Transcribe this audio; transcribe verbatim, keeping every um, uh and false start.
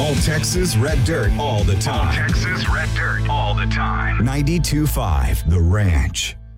All Texas Red Dirt all the time. Texas Red Dirt all the time. ninety-two point five The Ranch.